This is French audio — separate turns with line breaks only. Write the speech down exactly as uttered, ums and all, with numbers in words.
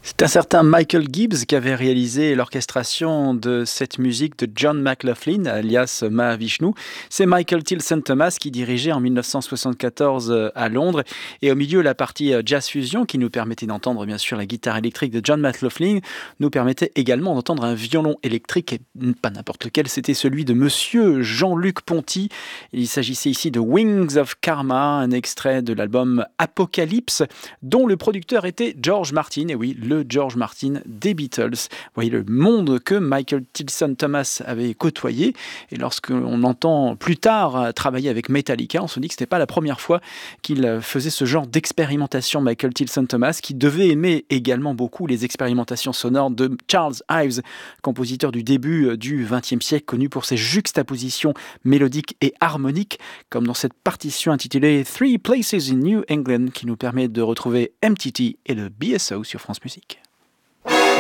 C'est un certain Michael Gibbs qui avait réalisé l'orchestration de cette musique de John McLaughlin, alias Mahavishnu. C'est Michael Tilson Thomas qui dirigeait en mille neuf cent soixante-quatorze à Londres. Et au milieu, la partie jazz fusion qui nous permettait d'entendre bien sûr la guitare électrique de John McLaughlin nous permettait également d'entendre un violon électrique, et pas n'importe lequel, c'était celui de Monsieur Jean-Luc Ponty. Il s'agissait ici de Wings of Karma, un extrait de l'album Apocalypse, dont le producteur était George Martin. Et oui, le George Martin des Beatles. Vous voyez le monde que Michael Tilson Thomas avait côtoyé. Et lorsqu'on entend plus tard travailler avec Metallica, on se dit que ce n'était pas la première fois qu'il faisait ce genre d'expérimentation, Michael Tilson Thomas, qui devait aimer également beaucoup les expérimentations sonores de Charles Ives, compositeur du début du vingtième siècle, connu pour ses juxtapositions mélodiques et harmoniques, comme dans cette partition intitulée Three Places in New England, qui nous permet de retrouver M T T et le B S O sur France Musique.